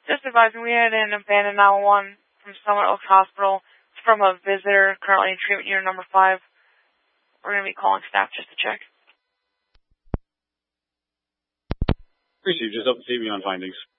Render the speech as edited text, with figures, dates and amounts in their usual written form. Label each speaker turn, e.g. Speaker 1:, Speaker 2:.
Speaker 1: Just advising, we had an abandoned 911 from Summit Oaks Hospital. It's from a visitor currently in treatment unit number 5. We're going to be calling staff just to check.
Speaker 2: Received. Just up to see me on findings.